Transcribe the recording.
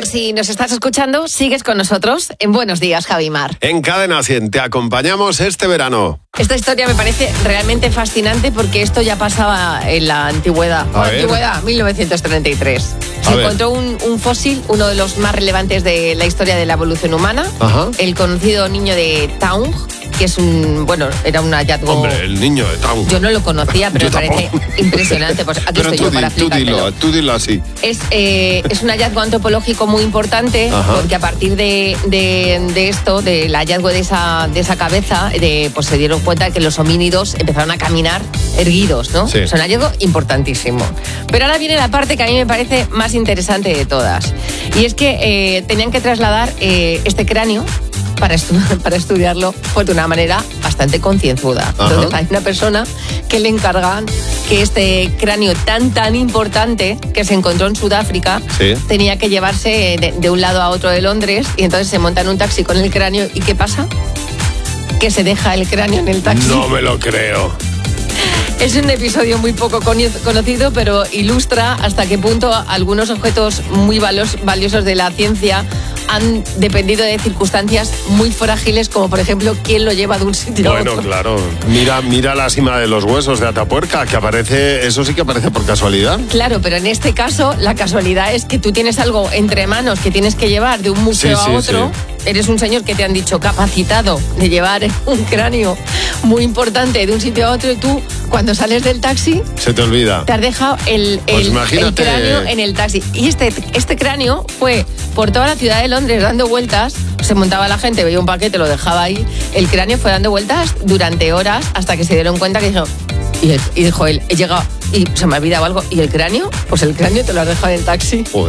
si nos estás escuchando, sigues con nosotros en Buenos Días, Javimar. En Cadena 100 te acompañamos este verano. Esta historia me parece realmente fascinante porque esto ya pasaba en la antigüedad. Antigüedad, 1933. Se encontró un fósil, uno de los más relevantes de la historia de la evolución humana. Ajá. El conocido niño de Taung, que es era un hallazgo... Hombre, el niño de Taung. Yo no lo conocía, pero me parece impresionante. Pues aquí pero estoy yo para explicártelo. Tú dilo así. Es un hallazgo antropológico muy importante. Ajá. Porque a partir de esto, del hallazgo de esa cabeza, pues se dieron cuenta que los homínidos empezaron a caminar erguidos, ¿no? Sí. Es un hallazgo importantísimo. Pero ahora viene la parte que a mí me parece más interesante de todas. Y es que tenían que trasladar este cráneo para estudiarlo pues de una manera bastante concienzuda. Entonces hay una persona que le encargan que este cráneo tan importante que se encontró en Sudáfrica tenía que llevarse de un lado a otro de Londres, y entonces se monta en un taxi con el cráneo. ¿Y qué pasa? Que se deja el cráneo en el taxi. No me lo creo. Es un episodio muy poco conocido, pero ilustra hasta qué punto algunos objetos muy valiosos de la ciencia han dependido de circunstancias muy frágiles, como por ejemplo quién lo lleva de un sitio a otro. Bueno, claro. Mira la cima de los huesos de Atapuerca, que aparece, eso sí que aparece por casualidad. Claro, pero en este caso la casualidad es que tú tienes algo entre manos que tienes que llevar de un museo a otro. Sí. Eres un señor que te han dicho capacitado de llevar un cráneo muy importante de un sitio a otro, y tú, cuando sales del taxi, se te olvida. Te has dejado el cráneo en el taxi. Y este cráneo fue por toda la ciudad de Londres dando vueltas. Se montaba la gente, veía un paquete, lo dejaba ahí. El cráneo fue dando vueltas durante horas hasta que se dieron cuenta que dijo él, he llegado y se me ha olvidado algo. ¿Y el cráneo? Pues el cráneo te lo has dejado en el taxi.